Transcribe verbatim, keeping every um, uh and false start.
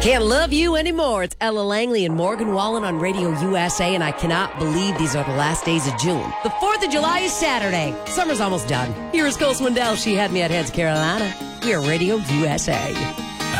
Can't love you anymore. It's Ella Langley and Morgan Wallen on Radio U S A, and I cannot believe these are the last days of June. The fourth of July is Saturday. Summer's almost done. Here is Cole Swindell. She had me at Heads, Carolina. We are Radio U S A.